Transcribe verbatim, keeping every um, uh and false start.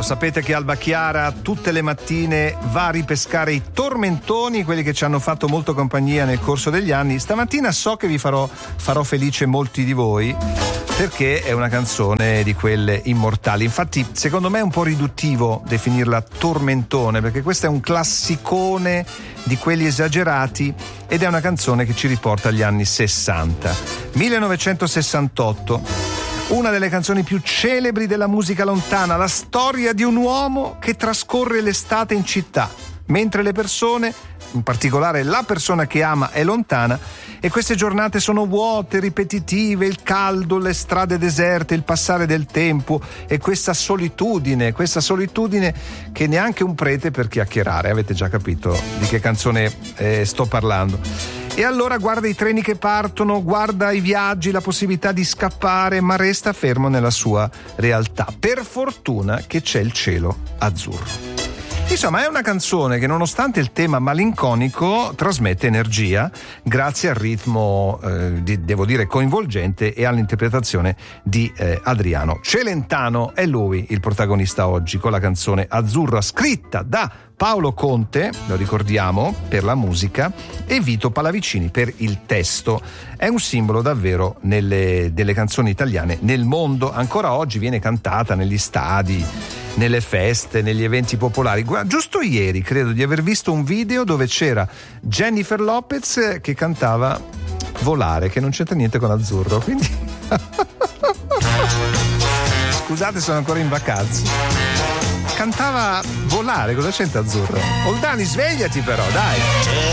sapete che Alba Chiara tutte le mattine va a ripescare i tormentoni, quelli che ci hanno fatto molto compagnia nel corso degli anni. Stamattina so che vi farò, farò felice molti di voi, perché è una canzone di quelle immortali. Infatti secondo me è un po' riduttivo definirla tormentone, perché questo è un classicone di quelli esagerati ed è una canzone che ci riporta agli anni sessanta. millenovecentosessantotto, una delle canzoni più celebri della musica lontana, la storia di un uomo che trascorre l'estate in città, mentre le persone, in particolare la persona che ama, è lontana, e queste giornate sono vuote, ripetitive, il caldo, le strade deserte, il passare del tempo e questa solitudine, questa solitudine che neanche un prete per chiacchierare. Avete già capito di che canzone eh, sto parlando. E allora guarda i treni che partono, guarda i viaggi, la possibilità di scappare, ma resta fermo nella sua realtà. Per fortuna che c'è il cielo azzurro. Insomma, è una canzone che, nonostante il tema malinconico, trasmette energia grazie al ritmo, eh, di, devo dire, coinvolgente e all'interpretazione di eh, Adriano Celentano. È lui il protagonista oggi con la canzone Azzurra, scritta da Paolo Conte, lo ricordiamo, per la musica, e Vito Pallavicini per il testo. È un simbolo davvero nelle, delle canzoni italiane nel mondo. Ancora oggi viene cantata negli stadi, nelle feste, negli eventi popolari. Guarda, giusto ieri credo di aver visto un video dove c'era Jennifer Lopez che cantava Volare, che non c'entra niente con azzurro, quindi scusate, sono ancora in vacanza. Cantava Volare, cosa c'entra azzurro? Oldani, svegliati però, dai.